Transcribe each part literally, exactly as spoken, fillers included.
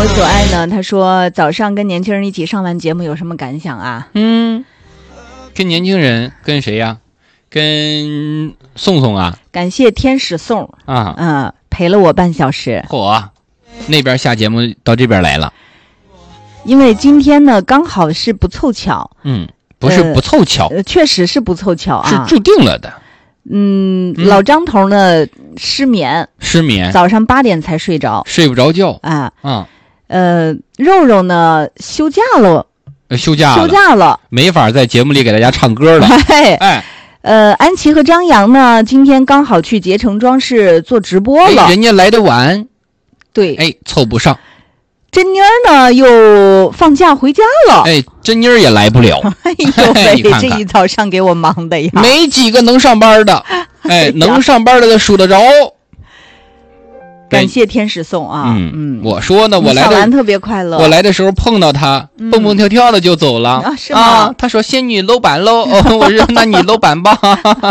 我所爱呢，他说早上跟年轻人一起上完节目有什么感想啊？ 嗯，跟年轻人跟谁呀？跟宋宋啊。 感谢天使宋啊， 嗯，陪了我半小时。 嚯，那边下节目到这边来了。 因为今天呢刚好是不凑巧。 嗯，不是不凑巧， 呃、确实是不凑巧啊， 是注定了的。 嗯，嗯老张头呢失眠， 失眠， 早上八点才睡着， 睡不着觉啊。 啊， 呃，肉肉呢休假了， 呃、休假了， 休假了， 没法在节目里给大家唱歌了。 哎哎， 呃，安琪和张扬呢，今天刚好去捷成装饰做直播了， 哎、人家来得晚， 对， 哎，凑不上。 珍妮儿呢又放假回家了， 哎，珍妮儿也来不了。 哎呦喂， 你看看这一早上给我忙的呀， 没几个能上班的，哎，能上班的都数得着。 感谢天使送啊， 嗯嗯， 我说呢，我来的特别快乐， 我来的时候碰到他，嗯、蹦蹦跳跳的就走了啊，是吗？ 啊、他说仙女搂板喽，哦、我说那你搂板吧。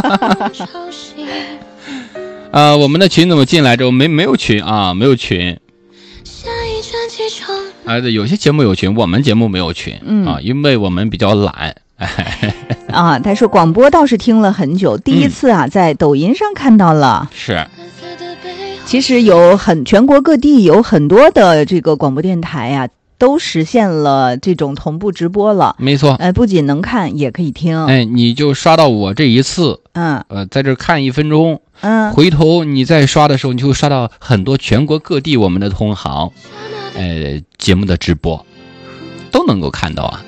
呃，我们的群怎么进来之后没没有群啊，没有群。啊，有些节目有群，我们节目没有群，嗯啊，因为我们比较懒。 啊，他说广播倒是听了很久，第一次啊、嗯、在抖音上看到了。 是， 其实有很全国各地有很多的这个广播电台呀、啊，都实现了这种同步直播了。 没错， 呃，不仅能看，也可以听。 哎，你就刷到我这一次， 嗯， 呃，在这看一分钟， 嗯， 回头你再刷的时候，你就会刷到很多全国各地我们的同行。呃，节目的直播都能够看到啊。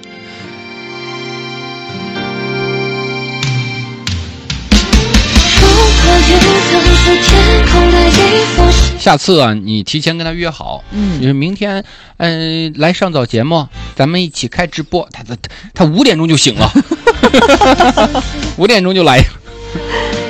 下次啊，你提前跟他约好， 嗯， 就是明天，嗯、呃，来上早节目，咱们一起开直播。他他他五点钟就醒了，五点钟就来。